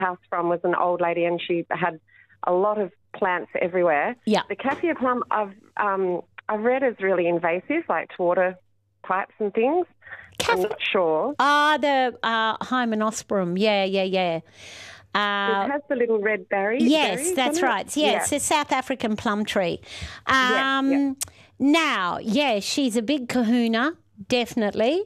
house from was an old lady, and she had a lot of plants everywhere. Yeah. The Kaffir plum I've read is really invasive, like to water pipes and things. I'm not sure. The Hymenosperm. Yeah. It has the little red berries. Yes, that's right. Yeah, it's a South African plum tree. Now, she's a big kahuna, definitely.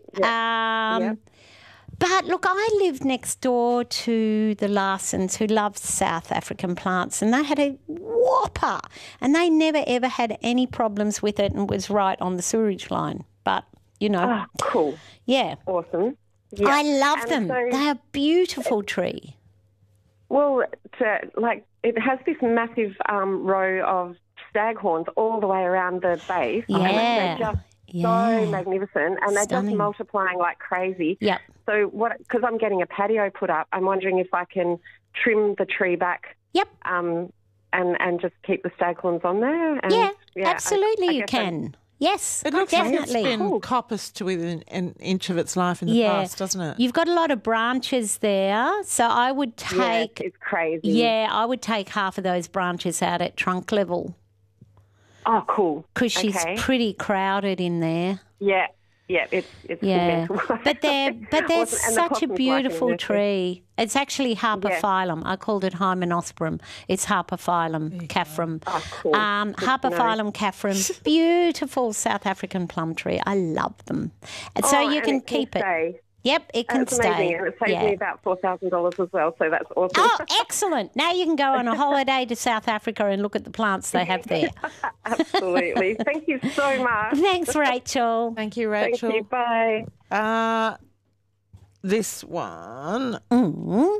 But look, I lived next door to the Larsons, who loved South African plants, and they had a whopper, and they never ever had any problems with it, and was right on the sewerage line. But Oh, cool. Yeah. Awesome. Yeah. I love them. They're a beautiful tree. Well, it has this massive row of staghorns all the way around the base. Yeah. And they're just so magnificent, and they're just multiplying like crazy. Yep. So because I'm getting a patio put up, I'm wondering if I can trim the tree back. Yep. And just keep the staghorns on there. And, absolutely you can. Yes, it looks definitely. like it's been coppiced to within an inch of its life in the past, doesn't it? You've got a lot of branches there, so I would take... it's crazy. Yeah, I would take half of those branches out at trunk level. Oh, cool. Because she's pretty crowded in there. Yeah, it's but they're awesome. such a beautiful tree. It's actually Harpophyllum. I called it Hymenosperm. It's Harpophyllum Caffrum. Oh, cool. Harpophyllum Caffrum. Beautiful South African plum tree. I love them. And so you can keep it. Yep, it can stay. Amazing. And it saves me about $4,000 as well, so that's awesome. Oh, excellent. Now you can go on a holiday to South Africa and look at the plants they have there. Absolutely. Thank you so much. Thanks, Rachel. Thank you, Rachel. Thank you. Bye. This one. Mm.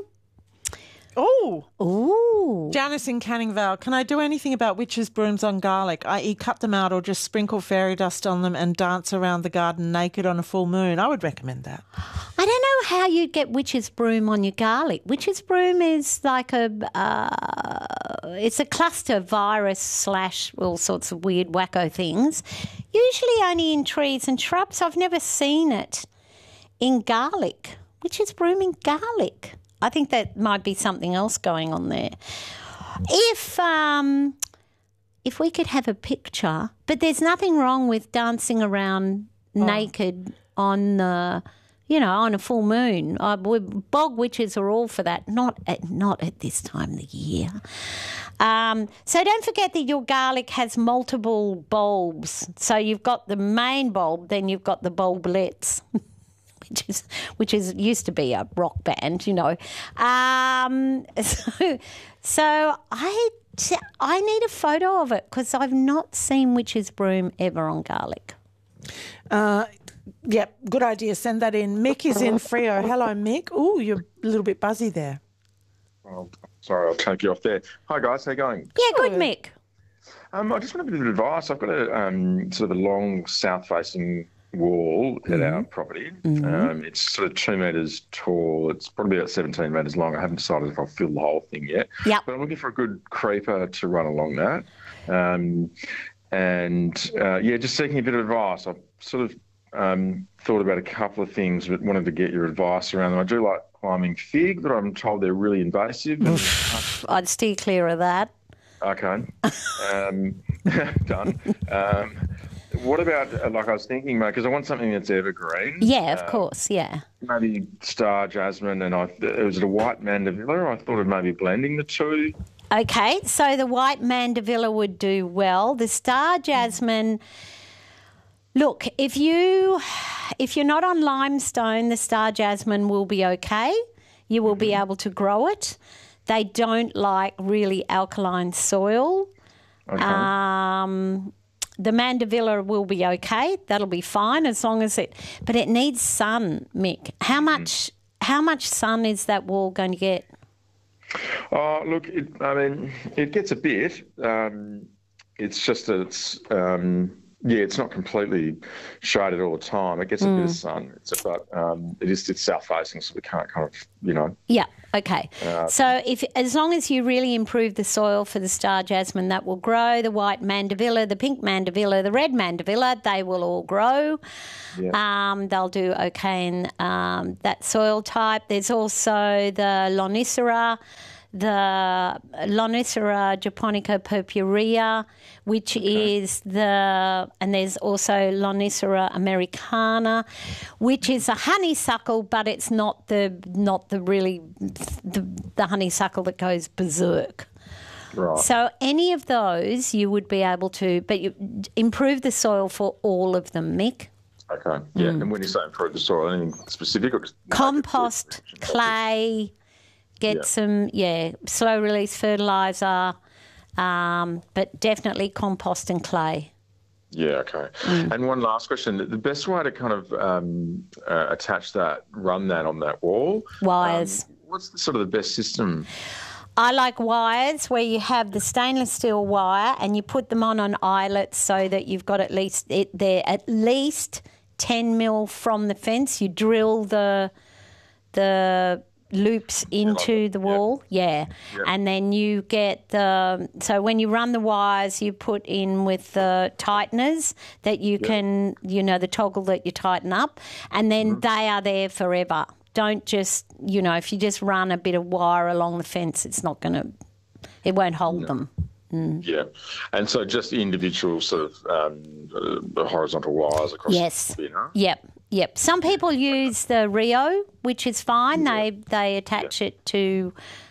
Oh. Janice in Canning Vale. Can I do anything about witches' brooms on garlic, i.e. cut them out or just sprinkle fairy dust on them and dance around the garden naked on a full moon? I would recommend that. I don't know how you'd get witch's broom on your garlic. Witch's broom is like it's a cluster virus / all sorts of weird wacko things, usually only in trees and shrubs. I've never seen it in garlic. Witch's broom in garlic. I think that might be something else going on there. If we could have a picture, but there's nothing wrong with dancing around naked on the, on a full moon. Bog witches are all for that. Not at this time of the year. So don't forget that your garlic has multiple bulbs. So you've got the main bulb, then you've got the bulblets. Which is used to be a rock band, So I need a photo of it because I've not seen witch's broom ever on garlic. Yep, good idea. Send that in. Mick is in Freo. Hello, Mick. Oh, you're a little bit buzzy there. Oh, sorry, I'll take you off there. Hi, guys. How you going? Yeah, good, Mick. I just want a bit of advice. I've got a sort of a long south-facing wall at our property. It's sort of 2 metres tall. It's probably about 17 metres long. I haven't decided if I'll fill the whole thing yet. Yep. But I'm looking for a good creeper to run along that. Just seeking a bit of advice. I've sort of thought about a couple of things, but wanted to get your advice around them. I do like climbing fig, but I'm told they're really invasive. I'd steer clear of that. Okay. Done. What about, I was thinking, mate, because I want something that's evergreen. Yeah, of course, yeah. Maybe star jasmine, and it was a white mandevilla. I thought of maybe blending the two. Okay, so the white mandevilla would do well. The star jasmine, look, if you're not on limestone, the star jasmine will be okay. You will be able to grow it. They don't like really alkaline soil. Okay. The mandevilla will be okay. That'll be fine as long as but it needs sun, Mick. How much sun is that wall going to get? Oh, look, it gets a bit. It's just that it's not completely shaded all the time. It gets a bit of sun, but it's south facing, so we can't kind of, Yeah. Okay. So as long as you really improve the soil for the star jasmine, that will grow. The white mandevilla, the pink mandevilla, the red mandevilla, they will all grow. Yeah. They'll do okay in that soil type. There's also the Lonicera japonica purpurea, which is and there's also Lonicera americana, which is a honeysuckle, but it's not the honeysuckle that goes berserk. Right. So any of those you would be able to, but you improve the soil for all of them, Mick. Okay. Yeah. And when you say improve the soil, anything specific? Or Compost, clay. Get some, slow release fertiliser, but definitely compost and clay. Yeah, okay. And one last question. The best way to kind of run that on that wall? Wires. What's the best system? I like wires where you have the stainless steel wire and you put them on eyelets so that you've got at least 10 mil from the fence. You drill the loops into the wall, and then you get so when you run the wires, you put in with the tighteners that you can, the toggle that you tighten up, and then they are there forever. Don't just, if you just run a bit of wire along the fence, it won't hold them. Yeah, and so just individual sort of horizontal wires across. Yes. Yep. Some people use the Rio, which is fine. They attach it to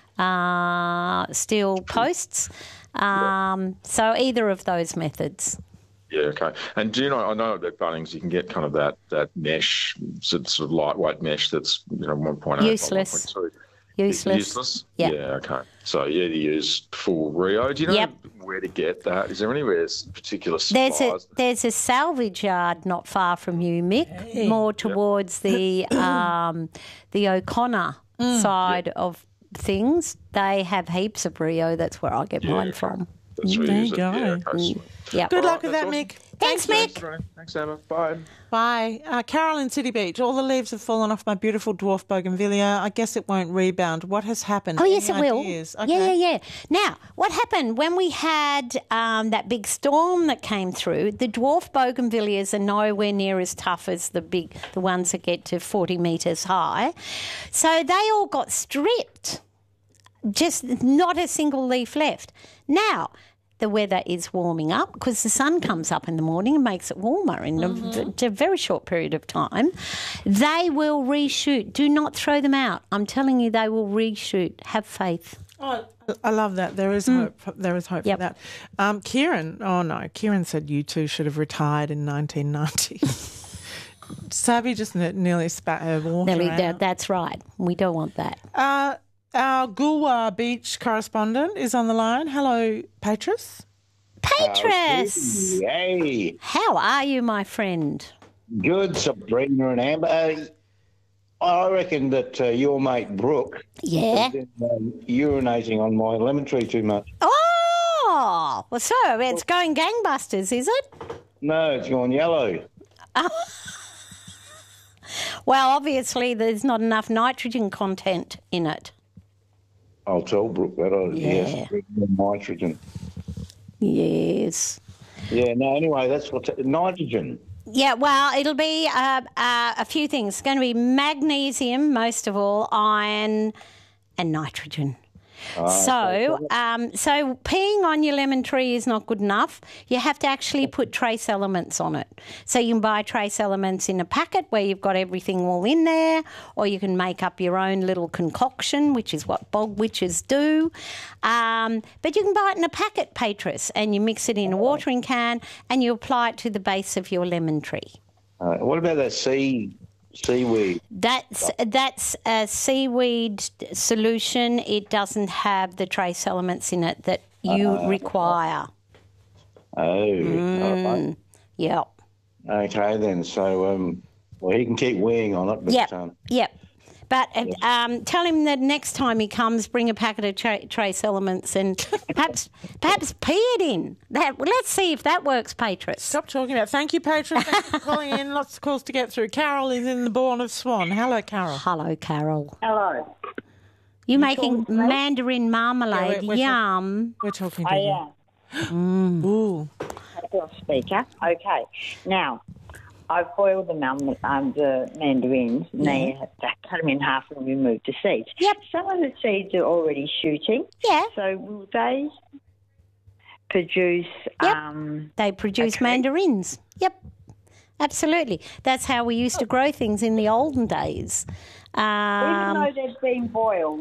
steel posts. So either of those methods. Yeah, okay. And do you know, I know at Bunnings you can get kind of that mesh, sort of lightweight mesh that's 1.8 useless. by 1.2. Useless. Yeah, okay. So you use full Rio. Do you know where to get that? Is there anywhere particular supplies? There's a salvage yard not far from you, Mick, more towards the O'Connor side of things. They have heaps of Rio. That's where I get mine from. That's where There you you go. Yep. Good luck with that, Mick. Thanks, Mick. Thanks, Emma. Bye. Bye. Carol in City Beach. All the leaves have fallen off my beautiful dwarf bougainvillea. I guess it won't rebound. What has happened? Oh, yes, it Any will. ideas? Okay. Yeah. Now, what happened when we had that big storm that came through? The dwarf bougainvilleas are nowhere near as tough as the ones that get to 40 metres high. So they all got stripped. Just not a single leaf left. Now, the weather is warming up because the sun comes up in the morning and makes it warmer in a very short period of time. They will reshoot. Do not throw them out. I'm telling you, they will reshoot. Have faith. Oh, I love that. There is hope. There is hope for that. Kieran said you two should have retired in 1990. Savvy just nearly spat her water out. That's right. We don't want that. Our Goolwa Beach correspondent is on the line. Hello, Patris. Patris! Hey. How are you, my friend? Good, Sabrina and Amber. I reckon that your mate Brooke Yeah. has been urinating on my lemon tree too much. Oh, well, so it's going gangbusters, is it? No, it's gone yellow. Well, obviously there's not enough nitrogen content in it. I'll tell Brooke that. Yeah. Yes, nitrogen. Yes. Yeah, no, anyway, that's what nitrogen. Yeah, well, it'll be a few things. It's going to be magnesium, most of all, iron and nitrogen. So peeing on your lemon tree is not good enough. You have to actually put trace elements on it. So you can buy trace elements in a packet where you've got everything all in there, or you can make up your own little concoction, which is what bog witches do. But you can buy it in a packet, Patris, and you mix it in a watering can and you apply it to the base of your lemon tree. What about that seaweed? That's a seaweed solution. It doesn't have the trace elements in it that you require. Oh, Yeah. okay then. So, well, he can keep weighing on it. But, Yep. But tell him that next time he comes, bring a packet of trace elements and perhaps pee it in. Let's see if that works, Patris. Stop talking about. Thank you, Patris. Thanks for calling in. Lots of calls to get through. Carol is in the Bourne of Swan. Hello, Carol. Hello, Carol. Hello. You making mandarin marmalade? Yum. We're talking to you. I am. Ooh. Speaker. Okay. Now, I've boiled the mandarins, and they have to cut them in half and remove the seeds. Yep. Some of the seeds are already shooting. Yeah. So will they produce... They produce mandarins. Yep. Absolutely. That's how we used to grow things in the olden days. Even though they've been boiled.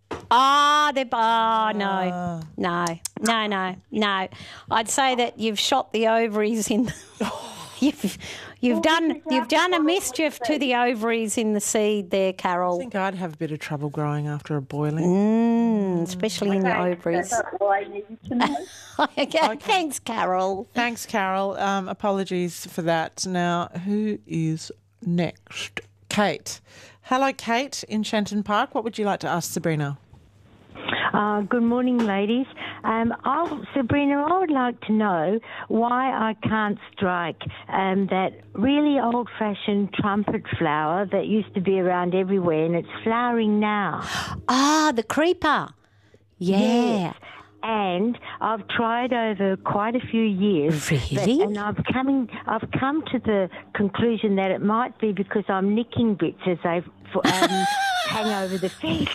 No. I'd say that you've shot the ovaries in. You've done a mischief to the ovaries in the seed there, Carol. I think I'd have a bit of trouble growing after a boiling. Especially in the ovaries. That's all I needed to know. Okay. Thanks, Carol. Thanks, Carol. Apologies for that. Now, who is next? Kate. Hello, Kate in Shenton Park. What would you like to ask Sabrina? Good morning, ladies. Sabrina, I would like to know why I can't strike that really old-fashioned trumpet flower that used to be around everywhere, and it's flowering now. The creeper. Yeah. Yes. And I've tried over quite a few years. Really? And I've come to the conclusion that it might be because I'm nicking bits as they hang over the fence.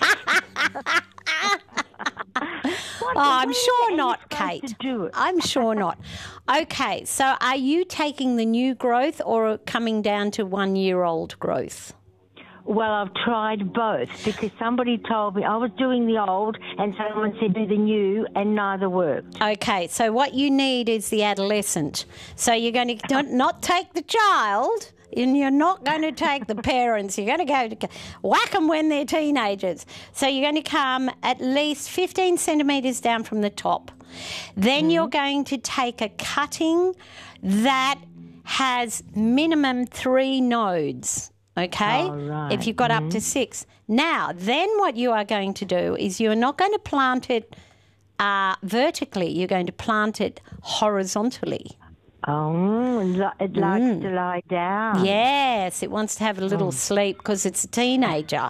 I'm sure not, Kate. I'm sure not. Okay, so are you taking the new growth or coming down to 1-year-old growth? Well, I've tried both because somebody told me I was doing the old and someone said do the new and neither worked. Okay, so what you need is the adolescent. So you're going to not take the child and you're not going to take the parents. You're going to go whack them when they're teenagers. So you're going to come at least 15 centimetres down from the top. Then you're going to take a cutting that has minimum 3 nodes. Okay, right. If you've got up to 6. Now, then what you are going to do is you're not going to plant it vertically. You're going to plant it horizontally. Oh, it likes to lie down. Yes, it wants to have a little sleep because it's a teenager.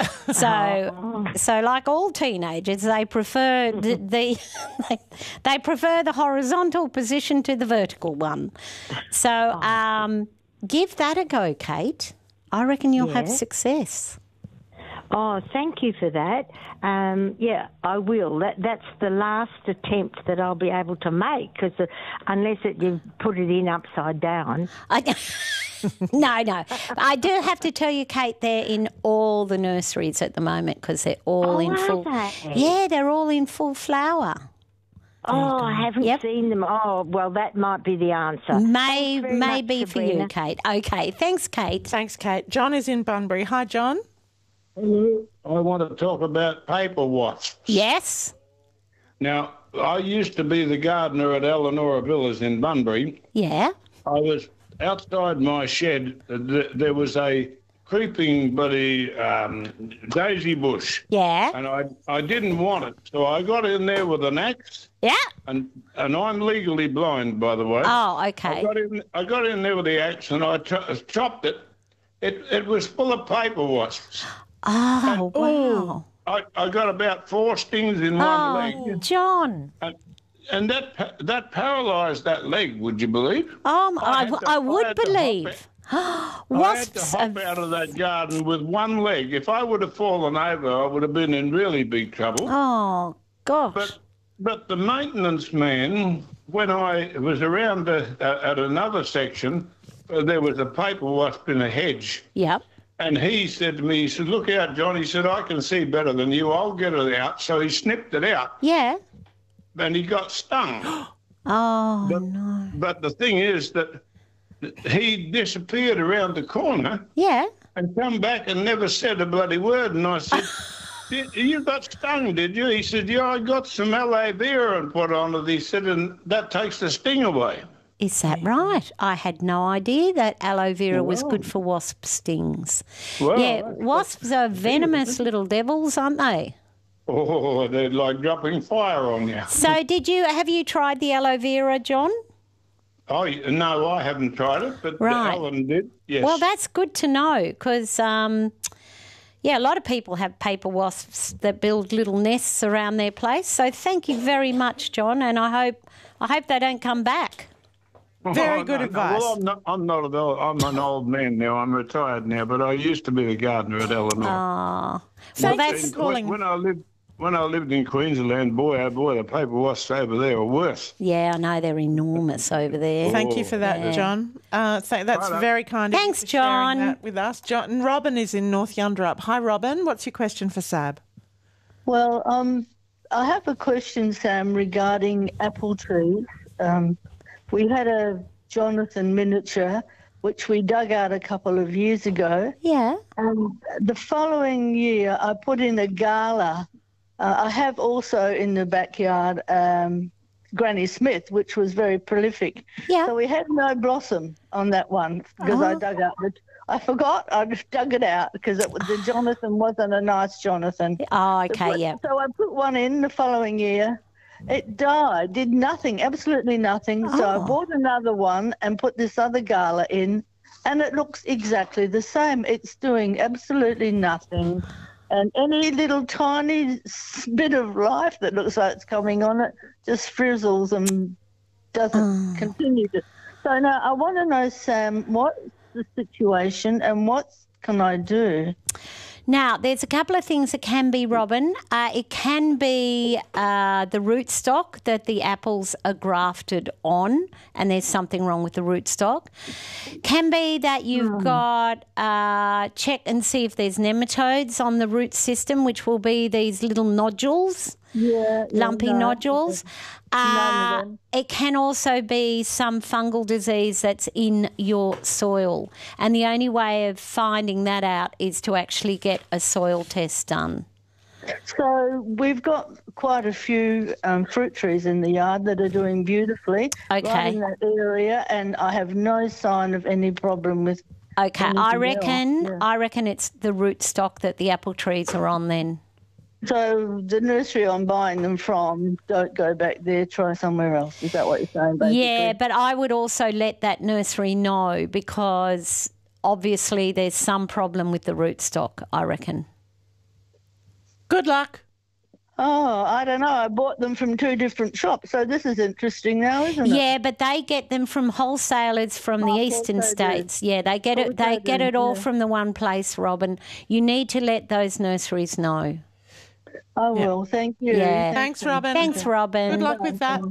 So like all teenagers, they prefer they prefer the horizontal position to the vertical one. So give that a go, Kate. I reckon you'll have success. Oh, thank you for that. Yeah, I will. That's the last attempt that I'll be able to make because unless you put it in upside down. No. I do have to tell you, Kate, they're in all the nurseries at the moment because they're all in full. Yeah, they're all in full flower. Oh, I haven't seen them. Oh, well, that might be the answer. May be for you, Kate. Okay, thanks, Kate. Thanks, Kate. John is in Bunbury. Hi, John. Hello. I want to talk about paper wasps. Yes. Now, I used to be the gardener at Eleanor Villas in Bunbury. Yeah. I was outside my shed. There was a creeping bloody daisy bush. Yeah. And I didn't want it, so I got in there with an axe. Yeah. And I'm legally blind, by the way. Oh, okay. I got in there with the axe and I chopped it. It was full of paper wasps. Oh, wow. I got about 4 stings in one leg. John. And that paralysed that leg, would you believe? I would believe. I had to hop out of that garden with one leg. If I would have fallen over, I would have been in really big trouble. Oh, gosh. But the maintenance man, when I was around at another section, there was a paper wasp in a hedge. Yep. And he said to me, he said, look out, John. He said, I can see better than you. I'll get it out. So he snipped it out. Yeah. And he got stung. No. But the thing is that he disappeared around the corner. Yeah. And come back and never said a bloody word. And I said, you got stung, did you? He said, yeah, I got some aloe vera and put on it. He said, and that takes the sting away. Is that right? I had no idea that aloe vera was good for wasp stings. Well, wasps are venomous little devils, aren't they? Oh, they're like dropping fire on you. So have you tried the aloe vera, John? Oh, no, I haven't tried it, but Alan did, yes. Well, that's good to know because, a lot of people have paper wasps that build little nests around their place. So thank you very much, John, and I hope they don't come back. Very good advice. Well, I'm an old man now. I'm retired now, but I used to be the gardener at Eleanor. Oh, so that's calling. When I lived in Queensland, boy, oh boy, the paper wasps over there are worse. Yeah, I know, they're enormous over there. Thank you for that, John. That's very kind of you for sharing that with us. John, and Robin is in North Yunderup. Hi, Robin. What's your question for Sab? Well, I have a question, Sam, regarding apple trees. We had a Jonathan miniature, which we dug out a couple of years ago. Yeah. And the following year, I put in a gala. I have also in the backyard Granny Smith, which was very prolific. Yeah. So we had no blossom on that one because I dug out I forgot. I just dug it out because the Jonathan wasn't a nice Jonathan. Oh, okay, So I put one in the following year. It died, did nothing, absolutely nothing. So I bought another one and put this other gala in, and it looks exactly the same. It's doing absolutely nothing. And any little tiny bit of life that looks like it's coming on it just frizzles and doesn't continue to. So now I want to know, Sam, what's the situation and what can I do? Now, there's a couple of things that can be, Robin. It can be the rootstock that the apples are grafted on, and there's something wrong with the rootstock. Can be that you've got, check and see if there's nematodes on the root system, which will be these little nodules. Lumpy nodules. It can also be some fungal disease that's in your soil. And the only way of finding that out is to actually get a soil test done. So we've got quite a few fruit trees in the yard that are doing beautifully right in that area, and I have no sign of any problem with I reckon it's the rootstock that the apple trees are on then. So the nursery I'm buying them from, don't go back there, try somewhere else. Is that what you're saying, basically? Yeah, but I would also let that nursery know because obviously there's some problem with the rootstock, I reckon. Good luck. Oh, I don't know. I bought them from two different shops, so this is interesting now, isn't it? Yeah, but they get them from wholesalers from the eastern states. Yeah, they get it. They get it all from the one place, Robin. You need to let those nurseries know. I will. Thank you. Yeah. Thanks, Robin. Thanks, Robin. Good luck with that.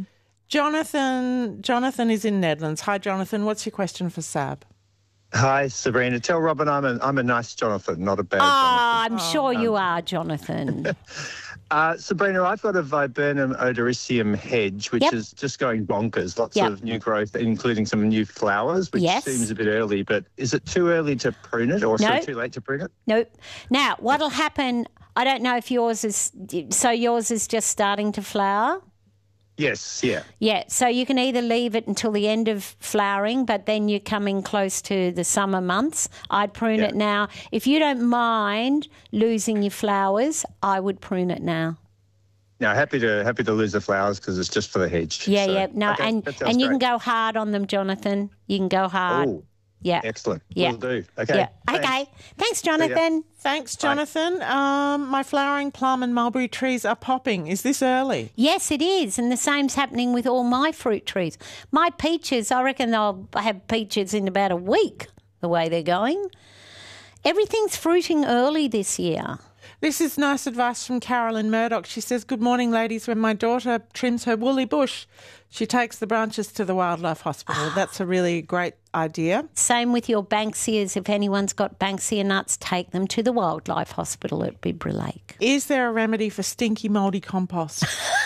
Jonathan is in Nedlands. Hi, Jonathan. What's your question for Sab? Hi, Sabrina. Tell Robin I'm a nice Jonathan, not a bad Jonathan. I'm sure you are, Jonathan. Sabrina, I've got a Viburnum odoricium hedge, which is just going bonkers. Lots of new growth, including some new flowers, which seems a bit early. But is it too early to prune it or too late to prune it? Nope. Now, what'll happen, I don't know if yours is just starting to flower? Yes, yeah. Yeah, so you can either leave it until the end of flowering, but then you're coming close to the summer months. I'd prune it now. If you don't mind losing your flowers, I would prune it now. No, happy to lose the flowers because it's just for the hedge. Yeah, so, yeah. No, and you can go hard on them, Jonathan. You can go hard. Oh, yeah. Excellent. Yeah. Will do. Okay. Yeah. Okay. Thanks, Jonathan. Thanks, Jonathan. My flowering plum and mulberry trees are popping. Is this early? Yes, it is. And the same's happening with all my fruit trees. My peaches, I reckon they'll have peaches in about a week, the way they're going. Everything's fruiting early this year. This is nice advice from Carolyn Murdoch. She says, good morning, ladies. When my daughter trims her woolly bush, she takes the branches to the wildlife hospital. That's a really great idea. Same with your Banksias. If anyone's got Banksia nuts, take them to the wildlife hospital at Bibra Lake. Is there a remedy for stinky, mouldy compost?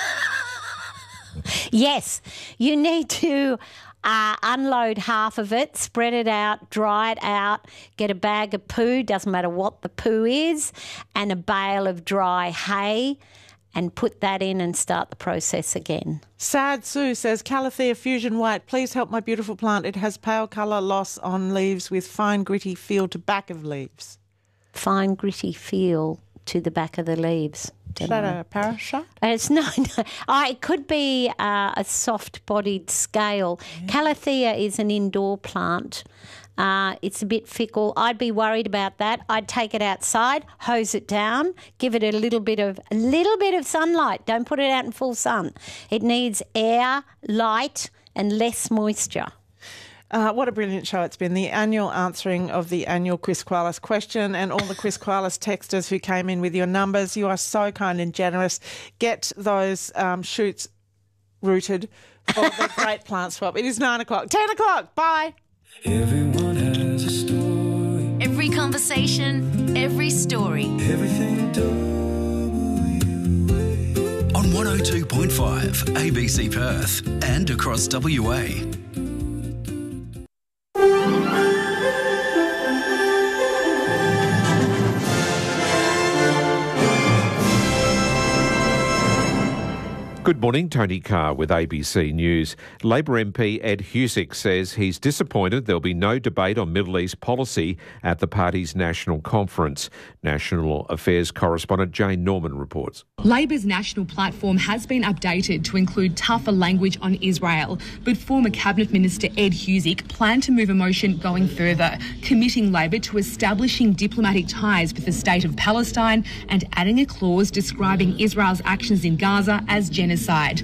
Yes. You need to unload half of it, spread it out, dry it out, get a bag of poo, doesn't matter what the poo is, and a bale of dry hay, and put that in and start the process again. Sad Sue says, Calathea Fusion White, please help my beautiful plant. It has pale colour loss on leaves with fine gritty feel to back of leaves. Fine gritty feel to the back of the leaves. Is that a parasite? It's no. It could be a soft-bodied scale. Yeah. Calathea is an indoor plant. It's a bit fickle. I'd be worried about that. I'd take it outside, hose it down, give it a little bit of sunlight. Don't put it out in full sun. It needs air, light, and less moisture. What a brilliant show it's been. The annual answering of the annual Quizqualis question and all the Quizqualis texters who came in with your numbers. You are so kind and generous. Get those shoots rooted for the great plant swap. It is 9 o'clock. 10 o'clock. Bye. Everyone has a story. Every conversation, every story. Everything on 102.5 ABC Perth and across WA. Good morning, Tony Carr with ABC News. Labor MP Ed Husic says he's disappointed there'll be no debate on Middle East policy at the party's national conference. National Affairs correspondent Jane Norman reports. Labor's national platform has been updated to include tougher language on Israel, but former Cabinet Minister Ed Husic planned to move a motion going further, committing Labor to establishing diplomatic ties with the state of Palestine and adding a clause describing Israel's actions in Gaza as genocide.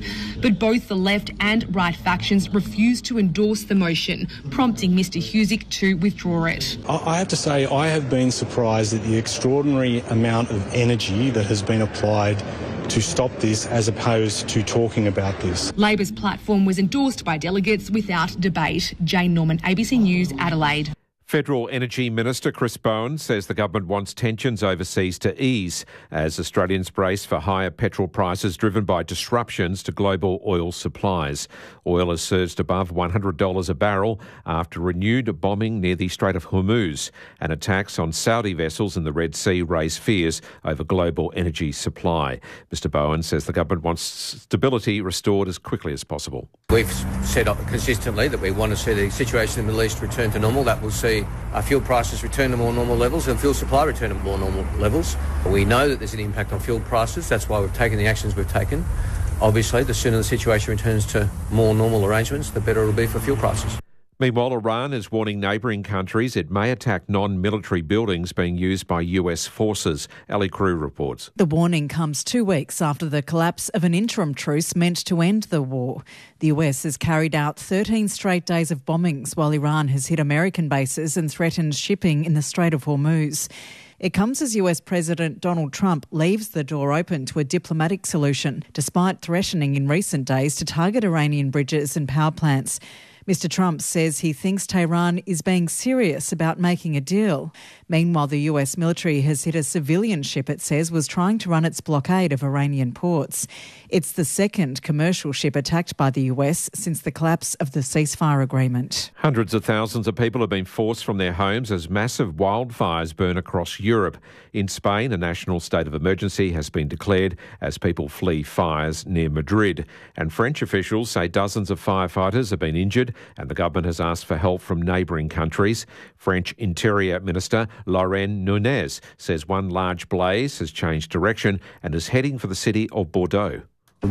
But both the left and right factions refused to endorse the motion, prompting Mr Husic to withdraw it. I have to say I have been surprised at the extraordinary amount of energy that has been applied to stop this as opposed to talking about this. Labor's platform was endorsed by delegates without debate. Jane Norman, ABC News, Adelaide. Federal Energy Minister Chris Bowen says the government wants tensions overseas to ease as Australians brace for higher petrol prices driven by disruptions to global oil supplies. Oil has surged above $100 a barrel after renewed bombing near the Strait of Hormuz, and attacks on Saudi vessels in the Red Sea raise fears over global energy supply. Mr Bowen says the government wants stability restored as quickly as possible. We've said consistently that we want to see the situation in the Middle East return to normal. That will see our fuel prices return to more normal levels and fuel supply return to more normal levels. We know that there's an impact on fuel prices. That's why we've taken the actions we've taken. Obviously, the sooner the situation returns to more normal arrangements, the better it'll be for fuel prices. Meanwhile, Iran is warning neighbouring countries it may attack non-military buildings being used by US forces. Ali Crew reports. The warning comes 2 weeks after the collapse of an interim truce meant to end the war. The US has carried out 13 straight days of bombings while Iran has hit American bases and threatened shipping in the Strait of Hormuz. It comes as US President Donald Trump leaves the door open to a diplomatic solution, despite threatening in recent days to target Iranian bridges and power plants. Mr Trump says he thinks Tehran is being serious about making a deal. Meanwhile, the US military has hit a civilian ship it says was trying to run its blockade of Iranian ports. It's the second commercial ship attacked by the US since the collapse of the ceasefire agreement. Hundreds of thousands of people have been forced from their homes as massive wildfires burn across Europe. In Spain, a national state of emergency has been declared as people flee fires near Madrid. And French officials say dozens of firefighters have been injured and the government has asked for help from neighbouring countries. French Interior Minister Laurent Nunez says one large blaze has changed direction and is heading for the city of Bordeaux.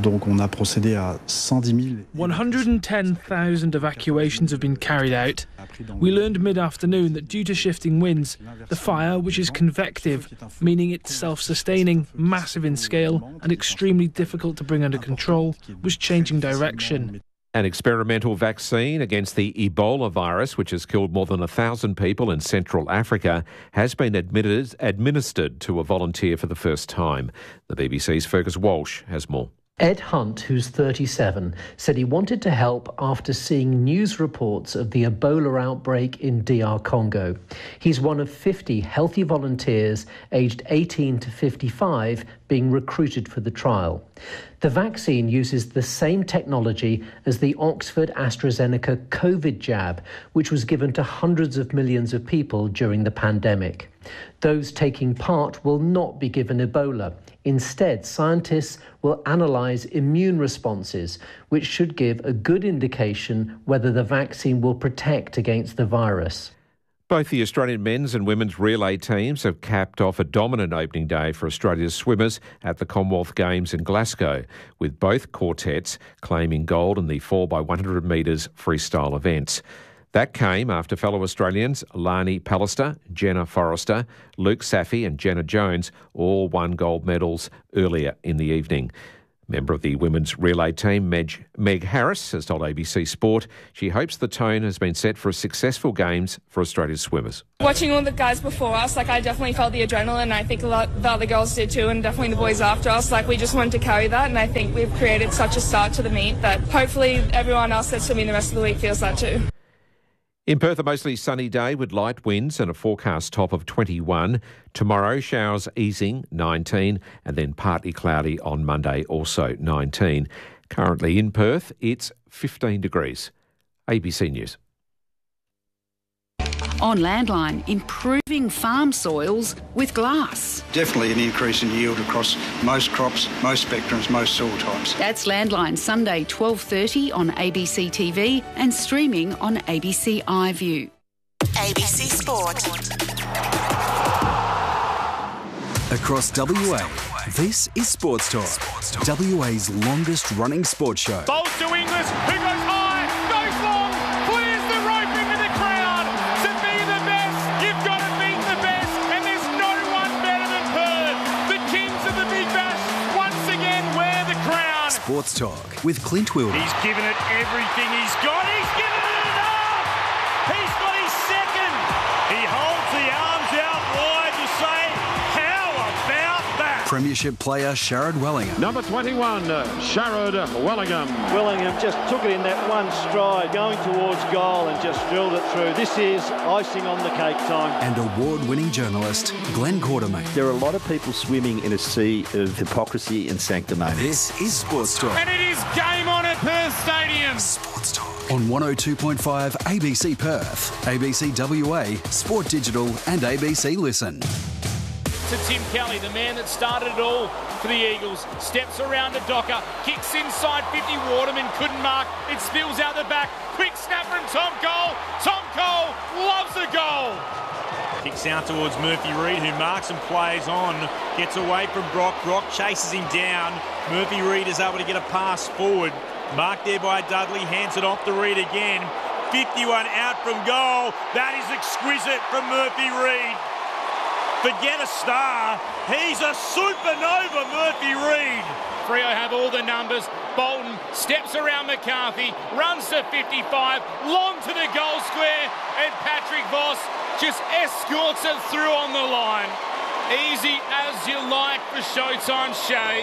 110,000 evacuations have been carried out. We learned mid-afternoon that due to shifting winds, the fire, which is convective, meaning it's self-sustaining, massive in scale and extremely difficult to bring under control, was changing direction. An experimental vaccine against the Ebola virus, which has killed more than 1,000 people in Central Africa, has been administered to a volunteer for the first time. The BBC's Fergus Walsh has more. Ed Hunt, who's 37, said he wanted to help after seeing news reports of the Ebola outbreak in DR Congo. He's one of 50 healthy volunteers aged 18 to 55 being recruited for the trial. The vaccine uses the same technology as the Oxford AstraZeneca COVID jab, which was given to hundreds of millions of people during the pandemic. Those taking part will not be given Ebola. Instead, scientists will analyse immune responses, which should give a good indication whether the vaccine will protect against the virus. Both the Australian men's and women's relay teams have capped off a dominant opening day for Australia's swimmers at the Commonwealth Games in Glasgow, with both quartets claiming gold in the 4x100 metres freestyle events. That came after fellow Australians Lani Pallister, Jenna Forrester, Luke Saffey and Jenna Jones all won gold medals earlier in the evening. Member of the women's relay team, Meg Harris, has told ABC Sport she hopes the tone has been set for a successful Games for Australia's swimmers. Watching all the guys before us, I definitely felt the adrenaline. I think a lot of the other girls did too, and definitely the boys after us. We just wanted to carry that, and I think we've created such a start to the meet that hopefully everyone else that's swimming the rest of the week feels that too. In Perth, a mostly sunny day with light winds and a forecast top of 21. Tomorrow, showers easing, 19, and then partly cloudy on Monday, also 19. Currently in Perth, it's 15 degrees. ABC News. On Landline, improving farm soils with glass. Definitely an increase in yield across most crops, most spectrums, most soil types. That's Landline, Sunday 12:30 on ABC TV and streaming on ABC iView. ABC Sport. Across WA, this is Sports Talk. WA's longest running sports show. Bowls to Inglis, who goes high, goes long, clears the rope into the crowd. To be the best, you've got to beat the best, and there's no one better than Perth. The kings of the Big Bash once again wear the crown. Sports Talk with Clint Wilder. He's given it everything he's got. He's given it enough. He's got his second. He holds the arms out wide to say, how about that? Premiership player Sharrod Wellingham. Number 21, Sharrod Wellingham. Wellingham just took it in that one stride, going towards goal and just drilled it through. This is icing on the cake time. And award-winning journalist Glenn Quartermain. There are a lot of people swimming in a sea of hypocrisy and sanctimony. This is Sports Talk. And it is game on at Perth Stadium. Sports Talk. On 102.5 ABC Perth, ABC WA, Sport Digital and ABC Listen. To Tim Kelly, the man that started it all for the Eagles. Steps around to Docker, kicks inside 50. Waterman couldn't mark. It spills out the back. Quick snap from Tom Cole. Tom Cole loves a goal. Kicks out towards Murphy Reid, who marks and plays on. Gets away from Brock. Brock chases him down. Murphy Reid is able to get a pass forward. Marked there by Dudley. Hands it off to Reid again. 51 out from goal. That is exquisite from Murphy Reid. Forget a star. He's a supernova, Murphy Reid. Freo have all the numbers. Bolton steps around McCarthy, runs to 55, long to the goal square, and Patrick Voss just escorts it through on the line. Easy as you like for Showtime Shay.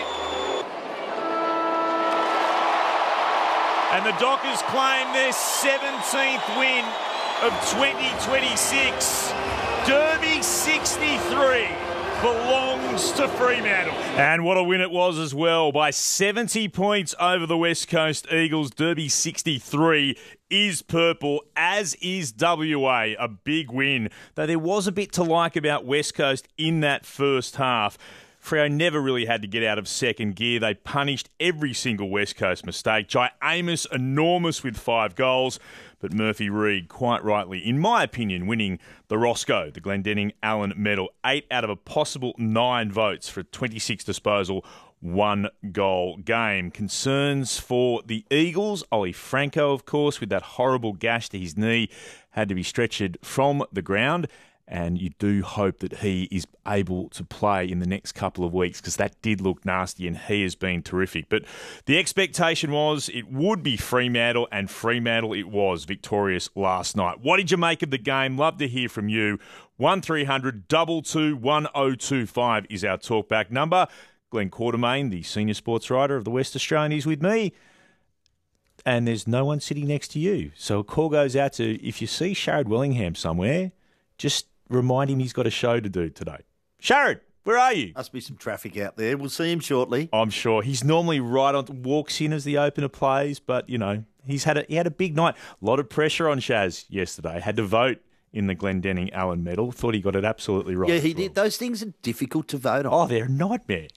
And the Dockers claim their 17th win of 2026. Derby 63 belongs to Fremantle. And what a win it was as well. By 70 points over the West Coast Eagles, Derby 63 is purple, as is WA. A big win. Though there was a bit to like about West Coast in that first half. Freo never really had to get out of second gear. They punished every single West Coast mistake. Jai Amos, enormous with 5 goals. But Murphy Reid, quite rightly, in my opinion, winning the Roscoe, the Glendenning Allen Medal. 8 out of a possible 9 votes for a 26 disposal, 1 goal game. Concerns for the Eagles. Ollie Franco, of course, with that horrible gash to his knee, had to be stretchered from the ground. And you do hope that he is able to play in the next couple of weeks, because that did look nasty and he has been terrific. But the expectation was it would be Fremantle, and Fremantle it was, victorious last night. What did you make of the game? Love to hear from you. 1300 222 1025 is our talkback number. Glenn Quartermain, the senior sports writer of the West Australian, is with me. And there's no one sitting next to you. So a call goes out to, if you see Sharrod Wellingham somewhere, just remind him he's got a show to do today. Sharrod, where are you? Must be some traffic out there. We'll see him shortly. I'm sure. He's normally right on, walks in as the opener plays, but, you know, he had a big night. A lot of pressure on Shaz yesterday. Had to vote in the Glendenning Allen Medal. Thought he got it absolutely right. Yeah, he did. Those things are difficult to vote on. Oh, they're a nightmare.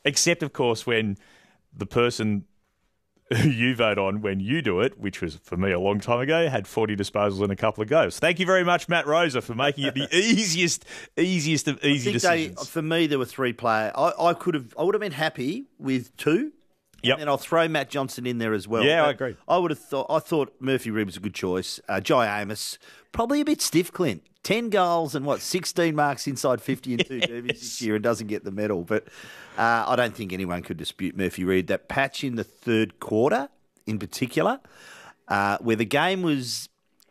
Except, of course, when the person who you vote on when you do it, which was for me a long time ago, had 40 disposals and a couple of goals. Thank you very much, Matt Rosa, for making it the easiest of easy decisions. For me, there were 3 players. I would have been happy with 2. Yep. And I'll throw Matt Johnson in there as well. Yeah, I agree. I thought Murphy Reid was a good choice. Jai Amos, probably a bit stiff, Clint. 10 goals and 16 marks inside 50 and 2 derbies this year and doesn't get the medal. But I don't think anyone could dispute Murphy Reid. That patch in the third quarter in particular, where the game was,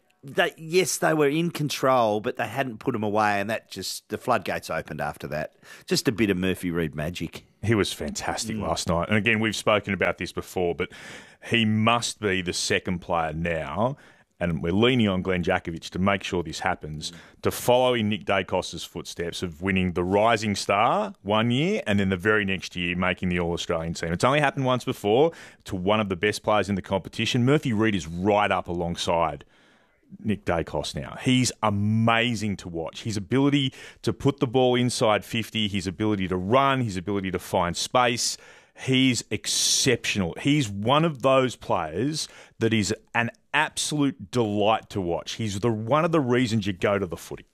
yes, they were in control, but they hadn't put them away, and the floodgates opened after that. Just a bit of Murphy Reid magic. He was fantastic last night. And again, we've spoken about this before, but he must be the second player now, and we're leaning on Glenn Jakovic to make sure this happens, to follow in Nick Dacos's footsteps of winning the Rising Star one year and then the very next year making the All-Australian team. It's only happened once before to one of the best players in the competition. Murphy Reid is right up alongside Nick Dacos now. He's amazing to watch. His ability to put the ball inside 50, his ability to run, his ability to find space, he's exceptional. He's one of those players that is an absolute delight to watch. He's one of the reasons you go to the footy.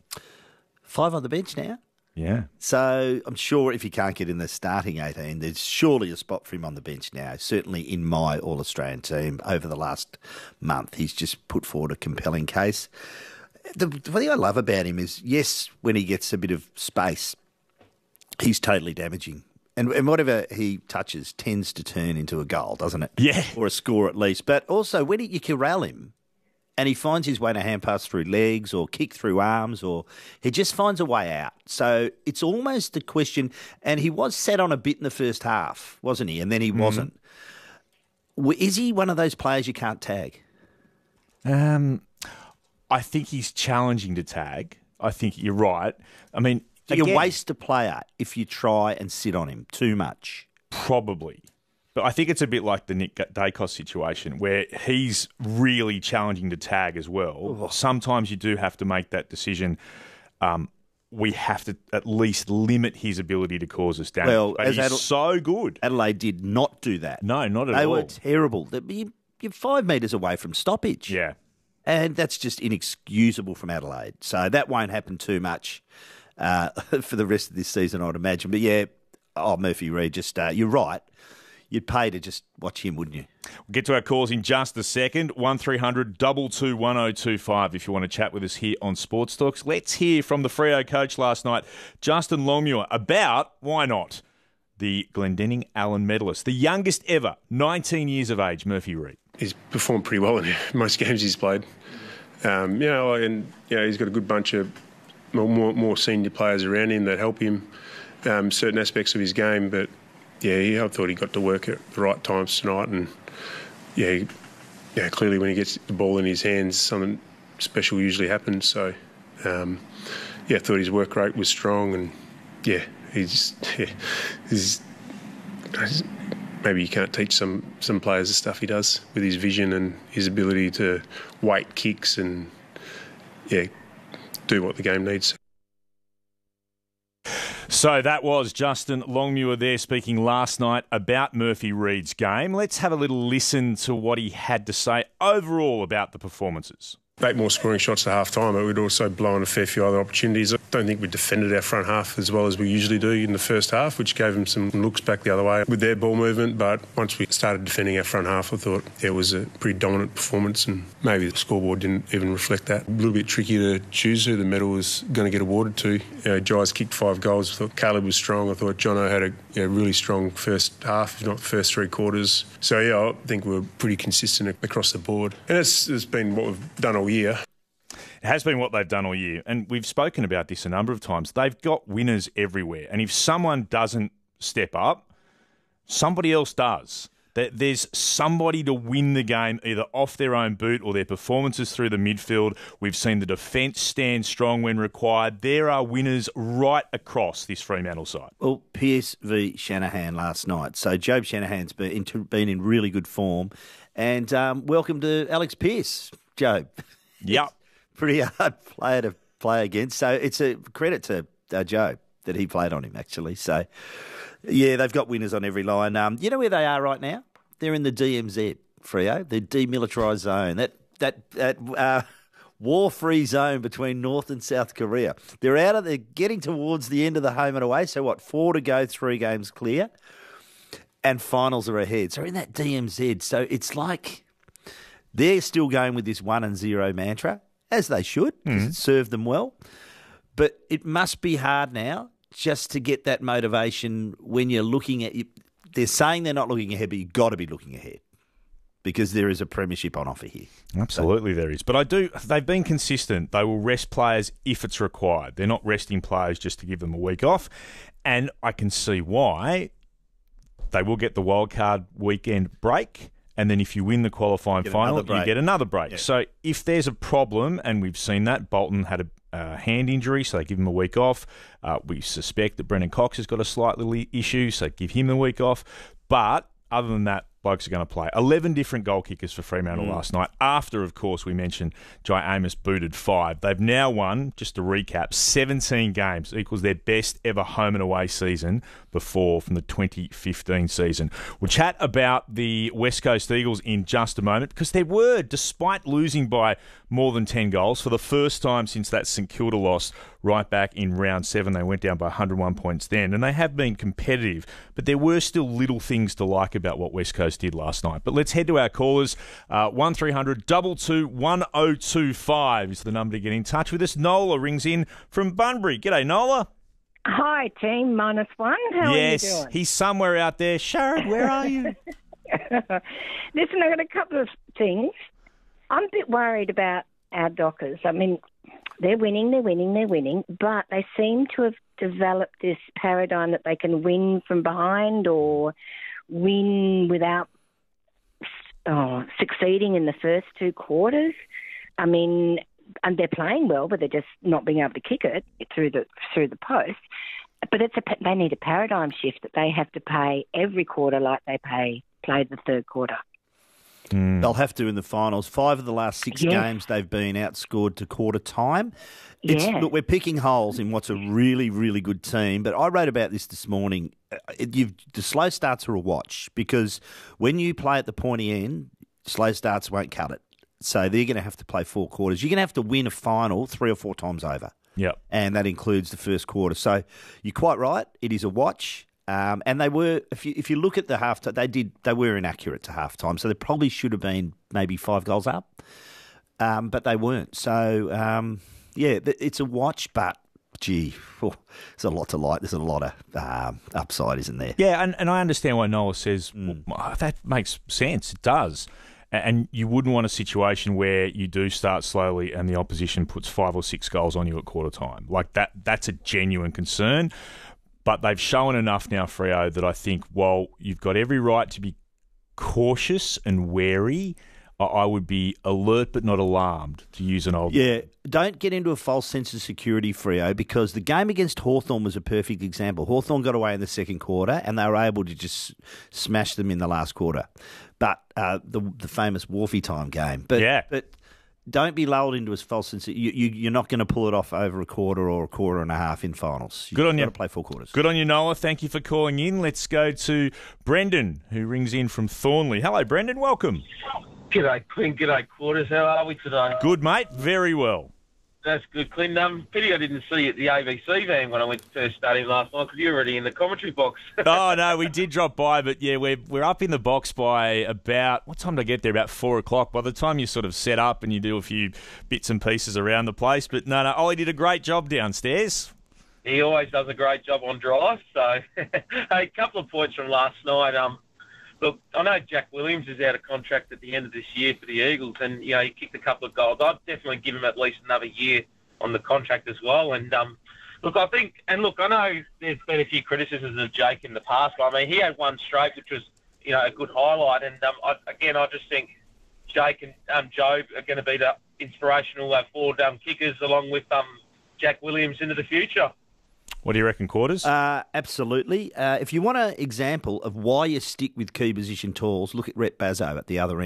5 on the bench now. Yeah. So I'm sure if he can't get in the starting 18, there's surely a spot for him on the bench now. Certainly in my All-Australian team over the last month, he's just put forward a compelling case. The thing I love about him is, yes, when he gets a bit of space, he's totally damaging. And whatever he touches tends to turn into a goal, doesn't it? Yeah. Or a score at least. But also, when you corral him and he finds his way to hand pass through legs or kick through arms, or he just finds a way out. So it's almost a question, and he was set on a bit in the first half, wasn't he? And then he wasn't. Is he one of those players you can't tag? I think he's challenging to tag. I think you're right. I mean, you waste a player if you try and sit on him too much. Probably. But I think it's a bit like the Nick Dacos situation where he's really challenging to tag as well. Oh. Sometimes you do have to make that decision. We have to at least limit his ability to cause us damage. Well, but he's so good. Adelaide did not do that. No, not at all. They were terrible. You're 5 metres away from stoppage. Yeah. And that's just inexcusable from Adelaide. So that won't happen too much for the rest of this season, I'd imagine. But yeah, Murphy Reid, you're right. You'd pay to just watch him, wouldn't you? We'll get to our calls in just a second. 1300 222 1025 if you want to chat with us here on Sports Talks. Let's hear from the Freo coach last night, Justin Longmuir, about, why not, the Glendinning Allen medalist, the youngest ever, 19 years of age, Murphy Reid. He's performed pretty well in most games he's played. He's got a good bunch of more senior players around him that help him certain aspects of his game. But I thought he got to work at the right times tonight, and clearly when he gets the ball in his hands, something special usually happens. So I thought his work rate was strong, and maybe you can't teach some players the stuff he does with his vision and his ability to weight kicks and do what the game needs. So that was Justin Longmuir there speaking last night about Murphy Reid's game. Let's have a little listen to what he had to say overall about the performances. 8 more scoring shots at half-time, but we'd also blown a fair few other opportunities. I don't think we defended our front half as well as we usually do in the first half, which gave them some looks back the other way with their ball movement. But once we started defending our front half, I thought it was a pretty dominant performance, and maybe the scoreboard didn't even reflect that. A little bit tricky to choose who the medal was going to get awarded to. Jai's kicked 5 goals. I thought Caleb was strong. I thought Jono had a really strong first half, if not the first 3 quarters. So, I think we were pretty consistent across the board. And it's been what we've done all year. It has been what they've done all year. And we've spoken about this a number of times. They've got winners everywhere. And if someone doesn't step up, somebody else does. There's somebody to win the game either off their own boot or their performances through the midfield. We've seen the defence stand strong when required. There are winners right across this Fremantle side. Well, Pearce v Shanahan last night. So Jobe Shanahan's been in really good form. And welcome to Alex Pearce, Jobe. Yep. Pretty hard player to play against. So it's a credit to Jobe that he played on him, actually. So Yeah, they've got winners on every line. You know where they are right now? They're in the DMZ, Freo, the demilitarised zone. That war-free zone between North and South Korea. They're getting towards the end of the home and away. So 4 to go, 3 games clear, and finals are ahead. So in that DMZ, so it's like they're still going with this 1-0 mantra, as they should, because it served them well. But it must be hard now just to get that motivation when you're looking at. They're saying they're not looking ahead, but you've got to be looking ahead, because there is a premiership on offer here. Absolutely there is. But they've been consistent. They will rest players if it's required. They're not resting players just to give them a week off. And I can see why. They will get the wildcard weekend break. And then if you win the qualifying final, you get another break. Yeah. So if there's a problem, and we've seen that, Bolton had a hand injury, so they give him a week off. We suspect that Brendan Cox has got a slight little issue, so give him a week off. But other than that, blokes are going to play. 11 different goal kickers for Fremantle last night. After, of course, we mentioned Jai Amos booted 5. They've now won, just to recap, 17 games. Equals their best ever home and away season before, from the 2015 season. We'll chat about the West Coast Eagles in just a moment, because they were, despite losing by more than 10 goals, for the first time since that St Kilda loss right back in round 7. They went down by 101 points then, and they have been competitive, but there were still little things to like about what West Coast did last night. But let's head to our callers. 1300 22 1025 is the number to get in touch with us. Nola rings in from Bunbury. G'day, Nola. Hi, team -1. How are you doing? He's somewhere out there. Sharon, where are you? Listen, I've got a couple of things. I'm a bit worried about our Dockers. I mean, they're winning, but they seem to have developed this paradigm that they can win from behind or win without succeeding in the first 2 quarters. I mean, and they're playing well, but they're just not being able to kick it through the post. But they need a paradigm shift that they have to play every quarter like they played the third quarter. They'll have to in the finals. 5 of the last 6 games they've been outscored to quarter time. Look, we're picking holes in what's a really, really good team, but I wrote about this morning. The slow starts are a watch, because when you play at the pointy end, slow starts won't cut it. So they're going to have to play 4 quarters. You're going to have to win a final 3 or 4 times over. Yep. And that includes the first quarter. So you're quite right. It is a watch. And they were, if you look at the halftime, they were inaccurate to halftime. So they probably should have been maybe 5 goals up, but they weren't. So it's a watch, but gee, there's a lot to like. There's a lot of upside, isn't there? Yeah, and I understand why Noah says that makes sense. It does. And you wouldn't want a situation where you do start slowly and the opposition puts 5 or 6 goals on you at quarter time. Like that's a genuine concern. But they've shown enough now, Freo, that I think while you've got every right to be cautious and wary, I would be alert but not alarmed, to use an old... Yeah, don't get into a false sense of security, Freo, because the game against Hawthorn was a perfect example. Hawthorn got away in the second quarter and they were able to just smash them in the last quarter. But the famous Wharfie time game. But don't be lulled into a false sense. You're not going to pull it off over a quarter or a quarter and a half in finals. Good on you. You've got to play 4 quarters. Good on you, Noah. Thank you for calling in. Let's go to Brendan, who rings in from Thornley. Hello, Brendan. Welcome. G'day, Clint. G'day, Quarters. How are we today? Good, mate. Very well. That's good, Clint. Pity I didn't see you at the ABC van when I went to first stadium last night, because you were already in the commentary box. Oh, no, we did drop by, but yeah, we're up in the box by about, what time did I get there? About 4 o'clock. By the time you sort of set up and you do a few bits and pieces around the place. But no, Ollie did a great job downstairs. He always does a great job on drive. So, a couple of points from last night. Look, I know Jack Williams is out of contract at the end of this year for the Eagles, and he kicked a couple of goals. I'd definitely give him at least another year on the contract as well. And look, I know there's been a few criticisms of Jake in the past, but I mean, he had one straight, which was a good highlight. And I just think Jake and Joe are going to be the inspirational forward kickers along with Jack Williams into the future. What do you reckon, Quarters? Absolutely. If you want an example of why you stick with key position talls, look at Rhett Bazzo at the other end.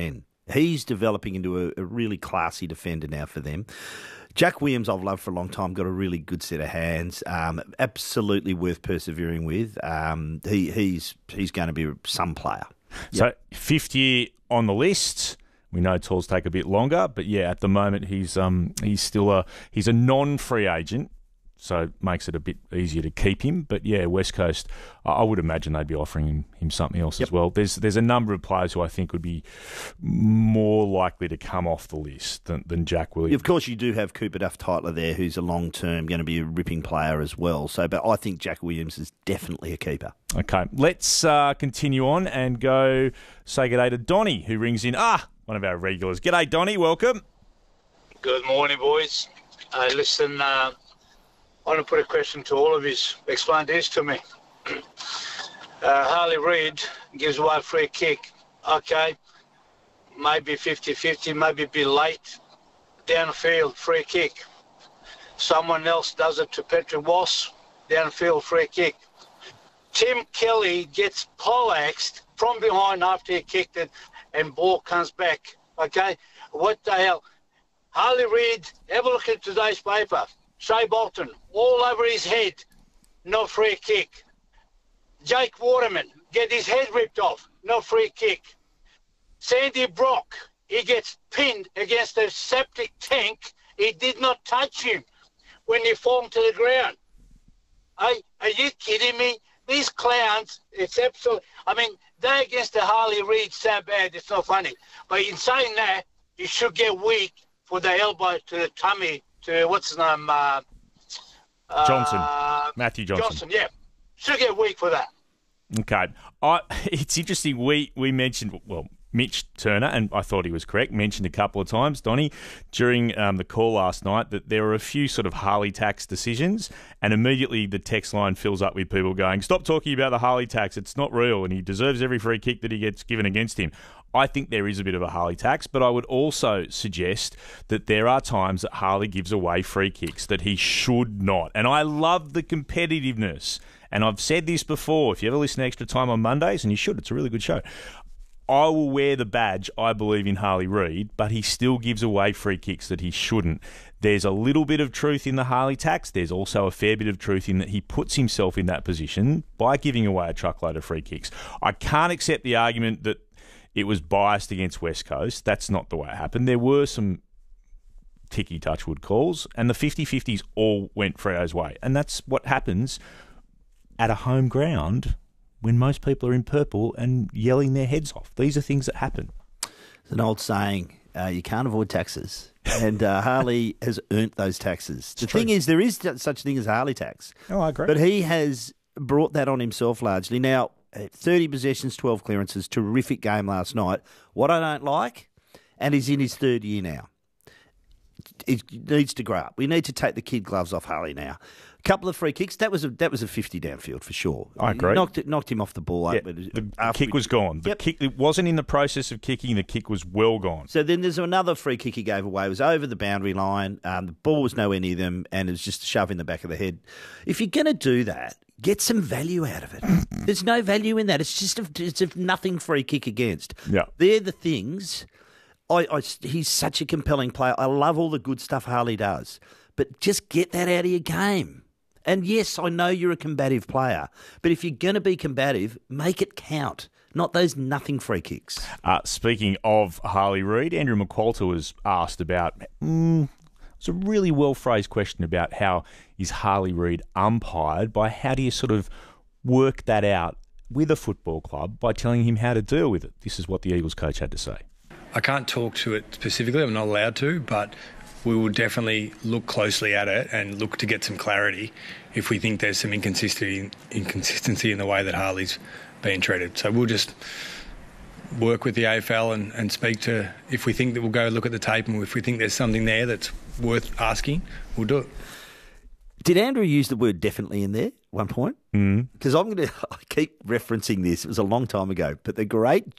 He's developing into a really classy defender now for them. Jack Williams, I've loved for a long time, got a really good set of hands. Absolutely worth persevering with. He's going to be some player. So, fifth year on the list. We know tools take a bit longer, but yeah, at the moment he's still a non-free agent, so it makes it a bit easier to keep him. But yeah, West Coast, I would imagine they'd be offering him something else as well. There's a number of players who I think would be more likely to come off the list than Jack Williams. Of course, you do have Cooper Duff-Tytler there, who's a long-term going to be a ripping player as well. So, but I think Jack Williams is definitely a keeper. Okay, let's continue on and go say good day to Donnie, who rings in. One of our regulars. G'day, Donnie. Welcome. Good morning, boys. Listen, I want to put a question to all of you. Explain this to me. Harley Reid gives away a free kick. Okay, maybe 50-50, maybe a bit late. Downfield, free kick. Someone else does it to Patrick Ross. Downfield, free kick. Tim Kelly gets poleaxed from behind after he kicked it, and ball comes back. Okay, what the hell? Harley Reid, have a look at today's paper. Shea Bolton, all over his head, no free kick. Jake Waterman, get his head ripped off, no free kick. Sandy Brock, he gets pinned against a septic tank. He did not touch him when he fallen to the ground. Are you kidding me? These clowns, it's absolutely... I mean, they're against the Harley Reid so bad, it's not funny. But in saying that, you should get weak for the elbow to the tummy, to, what's his name? Johnson. Matthew Johnson. Yeah. Should get weak for that. Okay. It's interesting. We mentioned, Mitch Turner, and I thought he was correct, mentioned a couple of times, Donnie, during the call last night that there were a few sort of Harley tax decisions, and immediately the text line fills up with people going, stop talking about the Harley tax, it's not real, and he deserves every free kick that he gets given against him. I think there is a bit of a Harley tax, but I would also suggest that there are times that Harley gives away free kicks that he should not. And I love the competitiveness. And I've said this before, if you ever listen to Extra Time on Mondays, and you should, it's a really good show, I will wear the badge, I believe, in Harley Reid, but he still gives away free kicks that he shouldn't. There's a little bit of truth in the Harley tax. There's also a fair bit of truth in that he puts himself in that position by giving away a truckload of free kicks. I can't accept the argument that it was biased against West Coast. That's not the way it happened. There were some ticky touchwood calls, and the 50-50s all went Fredo's way. And that's what happens at a home ground when most people are in purple and yelling their heads off. These are things that happen. It's an old saying, you can't avoid taxes. And Harley has earned those taxes. The thing is, there is such a thing as Harley tax. Oh, I agree. But he has brought that on himself largely. Now, 30 possessions, 12 clearances, terrific game last night. What I don't like, and he's in his third year now, it needs to grow up. We need to take the kid gloves off Harley now. A couple of free kicks. That was a 50 downfield for sure. I agree. Knocked him off the ball. Yeah, the kick was gone. The kick, it wasn't in the process of kicking. The kick was well gone. So then there's another free kick he gave away. It was over the boundary line. The ball was nowhere near them, and it was just a shove in the back of the head. If you're going to do that, get some value out of it. There's no value in that. It's just it's a nothing free kick against. Yeah, they're the things. He's such a compelling player. I love all the good stuff Harley does, but just get that out of your game. And yes, I know you're a combative player, but if you're going to be combative, make it count, not those nothing free kicks. Speaking of Harley Reid, Andrew McQualter was asked about, it's a really well-phrased question about how is Harley Reid umpired, by how do you sort of work that out with a football club by telling him how to deal with it. This is what the Eagles coach had to say. I can't talk to it specifically, I'm not allowed to, but we will definitely look closely at it and look to get some clarity if we think there's some inconsistency in the way that Harley's being treated. So we'll just work with the AFL and speak to, if we think that we'll go look at the tape, and if we think there's something there that's worth asking, we'll do it. Did Andrew use the word definitely in there at one point? Because I keep referencing this. It was a long time ago. But the great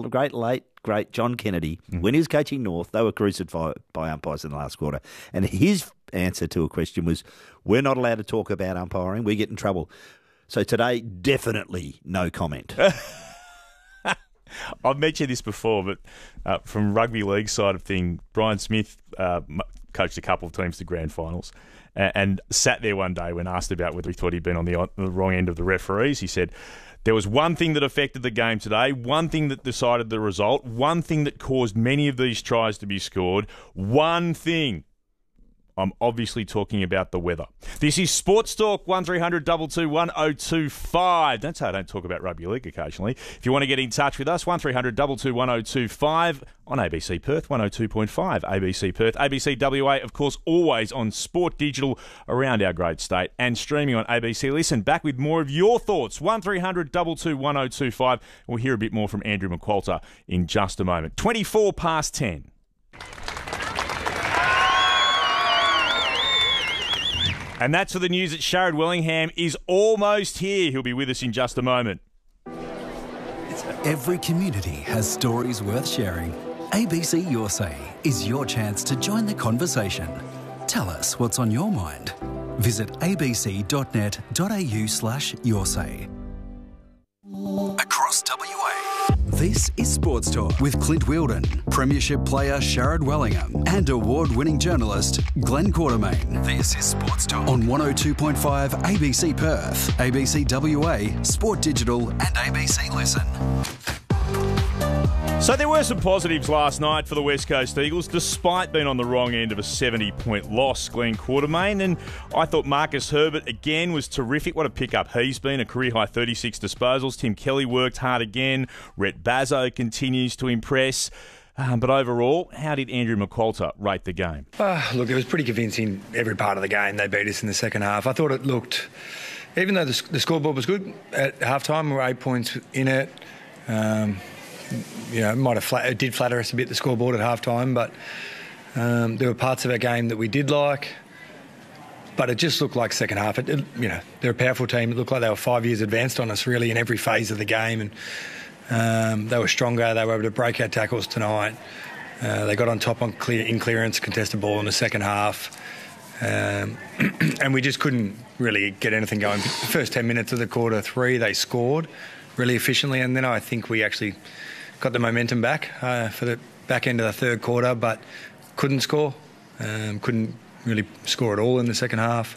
John Kennedy, when he was coaching North, they were crucified by umpires in the last quarter. And his answer to a question was, we're not allowed to talk about umpiring. We get in trouble. So today, definitely no comment. I've mentioned this before, but from rugby league side of thing, Brian Smith coached a couple of teams to grand finals and sat there one day when asked about whether he thought he'd been on the wrong end of the referees. He said, there was one thing that affected the game today, one thing that decided the result, one thing that caused many of these tries to be scored, one thing. I'm obviously talking about the weather. This is Sports Talk, 1300 222 1025. That's how I don't talk about rugby league occasionally. If you want to get in touch with us, 1300 222 1025 on ABC Perth, 102.5 ABC Perth. ABC WA, of course, always on Sport Digital around our great state and streaming on ABC Listen. Back with more of your thoughts, 1300 222 1025. We'll hear a bit more from Andrew McQualter in just a moment. 24 past 10. And that's for the news that Sharrod Wellingham is almost here. He'll be with us in just a moment. Every community has stories worth sharing. ABC Your Say is your chance to join the conversation. Tell us what's on your mind. Visit abc.net.au/yoursay. Across WA. This is Sports Talk with Clint Wheeldon, Premiership player Sharrod Wellingham, and award-winning journalist Glenn Quartermain. This is Sports Talk on 102.5 ABC Perth, ABC WA, Sport Digital, and ABC Listen. So there were some positives last night for the West Coast Eagles, despite being on the wrong end of a 70-point loss, Glenn Quartermain. And I thought Marcus Herbert, again, was terrific. What a pickup he's been, a career-high 36 disposals. Tim Kelly worked hard again. Rhett Bazzo continues to impress. But overall, how did Andrew McQualter rate the game? Look, it was pretty convincing every part of the game. They beat us in the second half. I thought it looked, even though the scoreboard was good, at halftime we were 8 points in it. It did flatter us a bit, the scoreboard at halftime, but there were parts of our game that we did like, but it just looked like second half. They're a powerful team. It looked like they were 5 years advanced on us, really, in every phase of the game, and they were stronger. They were able to break our tackles tonight. They got on top in clearance, contested ball in the second half, and we just couldn't really get anything going. The first 10 minutes of the quarter three, they scored really efficiently, and then I think we actually got the momentum back for the back end of the third quarter, but couldn't score. Couldn't really score at all in the second half.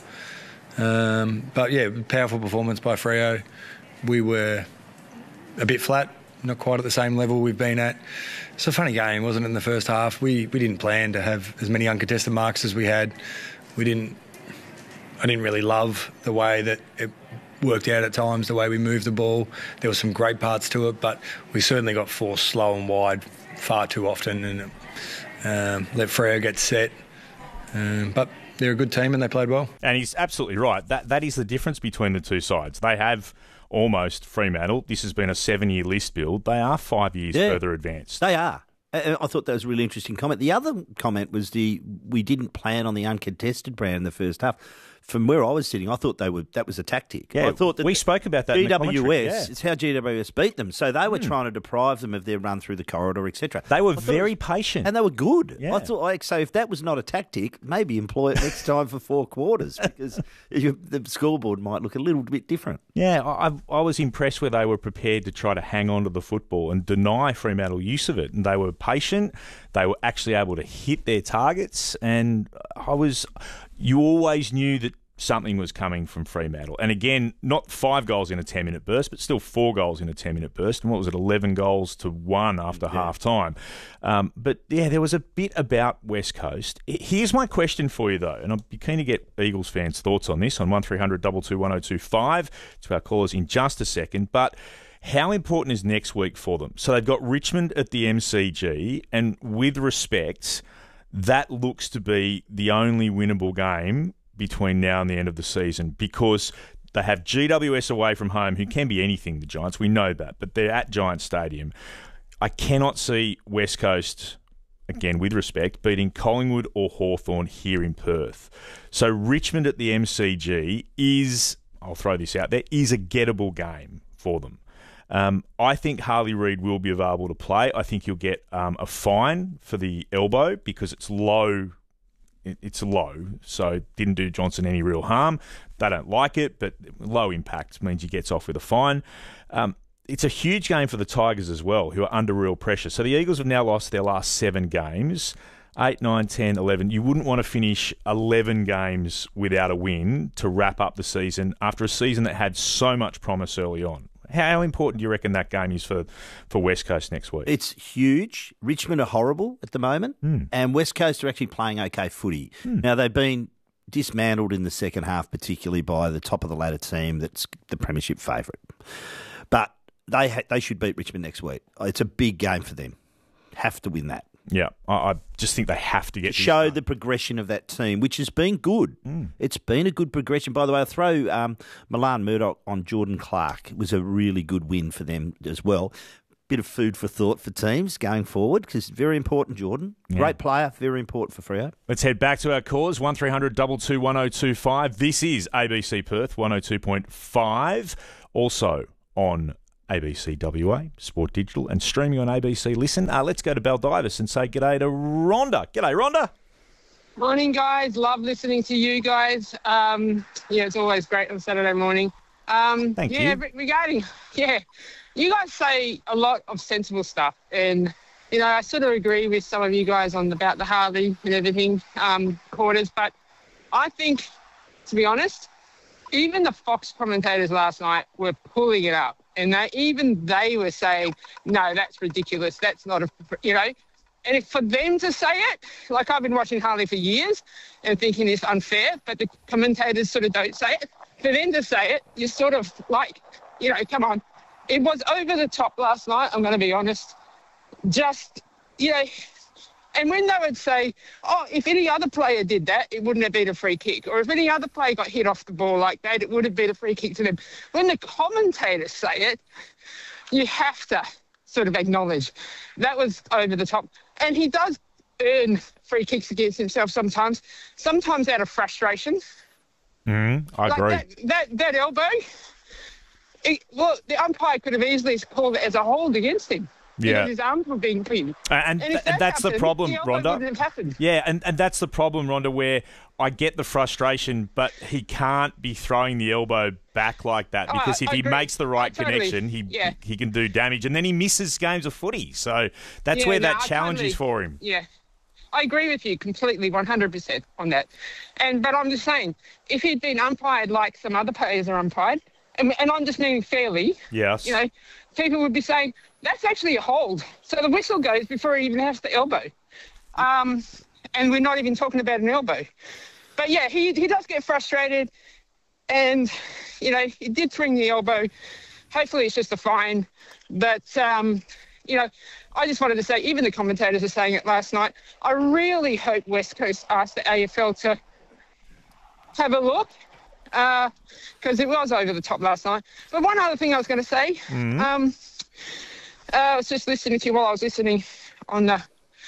But yeah, powerful performance by Freo. We were a bit flat, not quite at the same level we've been at. It's a funny game, wasn't it, in the first half? We didn't plan to have as many uncontested marks as we had. I didn't really love the way that it worked out at times, the way we moved the ball. There were some great parts to it, but we certainly got forced slow and wide far too often and let Freo get set. But they're a good team and they played well. And he's absolutely right. That is the difference between the two sides. They have almost Fremantle. This has been a 7-year list build. They are 5 years further advanced. They are. I thought that was a really interesting comment. The other comment was we didn't plan on the uncontested brand in the first half. From where I was sitting, I thought that was a tactic. Yeah, I thought that we spoke about that. GWS, it's how GWS beat them. So they were trying to deprive them of their run through the corridor, etc. They were very patient. And they were good. Yeah. I thought, so if that was not a tactic, maybe employ it next time for 4 quarters, because the scoreboard might look a little bit different. Yeah, I was impressed where they were prepared to try to hang on to the football and deny Fremantle use of it. And they were patient. They were actually able to hit their targets. And you always knew that something was coming from Fremantle. And again, not 5 goals in a 10-minute burst, but still 4 goals in a 10-minute burst. And what was it, 11 goals to 1 after half-time. But, yeah, there was a bit about West Coast. Here's my question for you, though, and I'd be keen to get Eagles fans' thoughts on this on 1300 222 1025 to our callers in just a second. But how important is next week for them? So they've got Richmond at the MCG, and with respect, that looks to be the only winnable game between now and the end of the season, because they have GWS away from home, who can be anything, the Giants. We know that, but they're at Giants Stadium. I cannot see West Coast, again, with respect, beating Collingwood or Hawthorn here in Perth. So Richmond at the MCG is, I'll throw this out there, is a gettable game for them. I think Harley Reid will be available to play. I think you'll get a fine for the elbow because it's low. It's low, so didn't do Johnson any real harm. They don't like it, but low impact means he gets off with a fine. it's a huge game for the Tigers as well, who are under real pressure. So the Eagles have now lost their last 7 games, 8, 9, 10, 11. You wouldn't want to finish 11 games without a win to wrap up the season after a season that had so much promise early on. How important do you reckon that game is for West Coast next week? It's huge. Richmond are horrible at the moment, and West Coast are actually playing okay footy. Now, they've been dismantled in the second half, particularly by the top-of-the-ladder team that's the premiership favourite. But they should beat Richmond next week. It's a big game for them. Have to win that. Yeah, I just think they have to get to show the progression of that team, which has been good. It's been a good progression. By the way, I'll throw Milan Murdoch on Jordan Clark. It was a really good win for them as well. Bit of food for thought for teams going forward, because very important, Jordan. Yeah. Great player, very important for Freo. Let's head back to our callers, 1300 22 1025. This is ABC Perth 102.5. Also on ABC WA, Sport Digital, and streaming on ABC Listen. Let's go to Baldivis and say g'day to Rhonda. G'day, Rhonda. Morning, guys. Love listening to you guys. It's always great on Saturday morning. Thank you. Regarding, you guys say a lot of sensible stuff, and I sort of agree with some of you guys about the Harley and everything quarters, but I think, to be honest, even the Fox commentators last night were pulling it up. And they were saying, no, that's ridiculous. That's not and if for them to say it, like I've been watching Harley for years and thinking it's unfair, but the commentators sort of don't say it. For them to say it, you're sort of like, come on. It was over the top last night, I'm going to be honest. Just, and when they would say, if any other player did that, it wouldn't have been a free kick. Or if any other player got hit off the ball like that, it would have been a free kick to them. When the commentators say it, you have to sort of acknowledge that was over the top. And he does earn free kicks against himself sometimes out of frustration. I agree. That elbow, the umpire could have easily called it as a hold against him. Yeah. His arms were being pinned. And that's the problem, Rhonda. Yeah, and that's the problem, Rhonda, where I get the frustration, but he can't be throwing the elbow back like that, because if he makes the right connection, he can do damage. And then he misses games of footy. So that's where that challenge is for him. Yeah. I agree with you completely, 100% on that. But I'm just saying, if he'd been umpired like some other players are umpired, and I'm just meaning fairly, yes, people would be saying, that's actually a hold. So the whistle goes before he even has the elbow. And we're not even talking about an elbow. But, yeah, he does get frustrated. And, he did swing the elbow. Hopefully it's just a fine. But, I just wanted to say, even the commentators are saying it last night, I really hope West Coast asked the AFL to have a look, because it was over the top last night. But one other thing I was going to say, I was just listening to you while I was listening while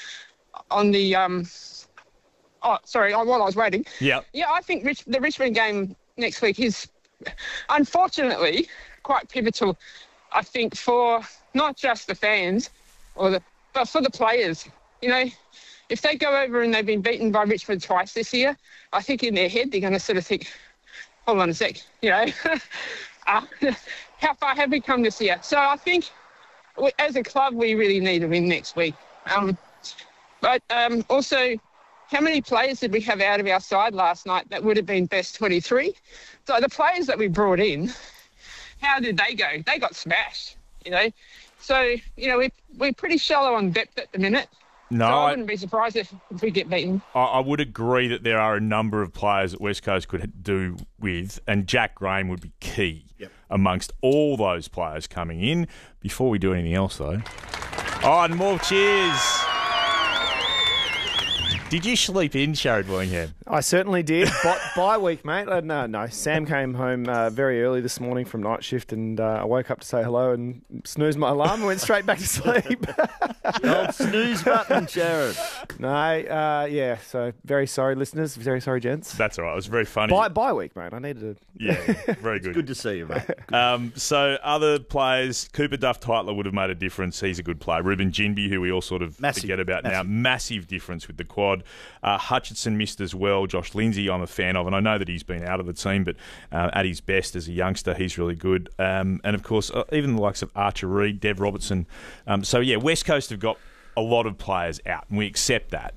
I was waiting. Yeah. Yeah, I think the Richmond game next week is, unfortunately, quite pivotal, I think, for not just the fans, but for the players. If they go over and they've been beaten by Richmond twice this year, I think in their head they're going to sort of think, hold on a sec, how far have we come this year? So I think as a club we really need to win next week. But also, how many players did we have out of our side last night that would have been best 23? So the players that we brought in, how did they go? They got smashed, So, we're pretty shallow on depth at the minute. No, so I wouldn't be surprised if we get beaten. I would agree that there are a number of players that West Coast could do with, and Jack Graham would be key amongst all those players coming in. Before we do anything else, though. And more cheers. Did you sleep in, Sharad Willingham? I certainly did. Bye week, mate. No. Sam came home very early this morning from night shift, and I woke up to say hello and snoozed my alarm and went straight back to sleep. Old snooze button, Sharad. No, so very sorry, listeners. Very sorry, gents. That's all right. It was very funny. Bye week, mate. I needed to... Yeah, very good. It's good to see you, mate. So other players, Cooper Duff-Tytler would have made a difference. He's a good player. Ruben Ginbey, who we all sort of forget about now, massive difference with the quad. Hutchinson missed as well. well. Josh Lindsay, I'm a fan of, and I know that he's been out of the team, but at his best as a youngster, he's really good. And of course, even the likes of Archer Reed, Dev Robertson. West Coast have got a lot of players out, and we accept that.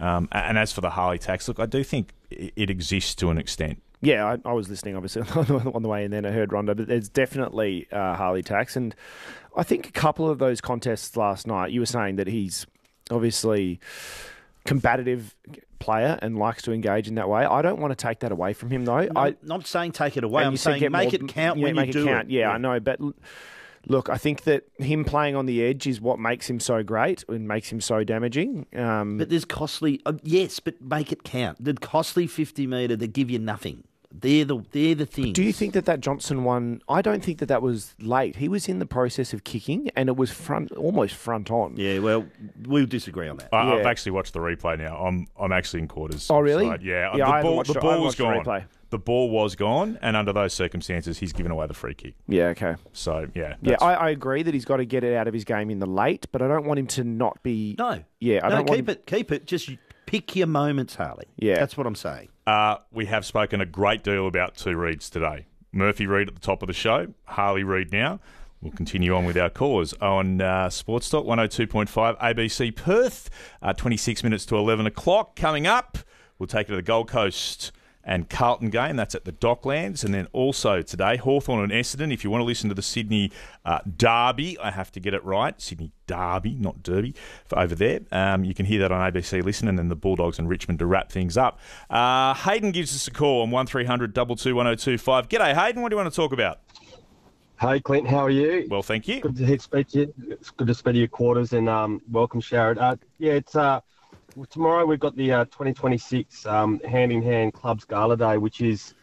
And as for the Harley tax, look, I do think it exists to an extent. Yeah, I was listening, obviously, on the way in, then I heard Rondo, but there's definitely Harley tax. And I think a couple of those contests last night, you were saying that he's obviously combative player and likes to engage in that way. I don't want to take that away from him, though. No, I'm not saying take it away. I'm saying make it count when you do it. Yeah, I know, but... Look, I think that him playing on the edge is what makes him so great and makes him so damaging. But there's costly... yes, but make it count. The costly 50 metre, they give you nothing. They're the things. Do you think that Johnson one... I don't think that was late. He was in the process of kicking and it was almost front on. Yeah, well, we'll disagree on that. I've actually watched the replay now. I'm actually in quarters. Oh, really? Side. Yeah. The ball was gone. The ball was gone, and under those circumstances, he's given away the free kick. Yeah, okay. So, yeah. Yeah, I agree that he's got to get it out of his game in the late, but I don't want him to not be... No. Yeah, I don't want him... Keep it. Just pick your moments, Harley. Yeah. That's what I'm saying. We have spoken a great deal about two Reeds today. Murphy Reed at the top of the show, Harley Reed now. We'll continue on with our callers on Sports Talk 102.5 ABC Perth. 26 minutes to 11 o'clock coming up. We'll take it to the Gold Coast and Carlton game. That's at the Docklands. And then also today, Hawthorn and Essendon. If you want to listen to the Sydney Derby, I have to get it right. Sydney Derby, not Derby, over there. You can hear that on ABC Listen, and then the Bulldogs and Richmond to wrap things up. Hayden gives us a call on 1300 22 1025. G'day, Hayden. What do you want to talk about? Hey, Clint. How are you? Well, thank you. Good to speak to you. It's good to speak to your quarters, and welcome, Sharad. It's... tomorrow we've got the 2026 hand-in-hand clubs gala day, which is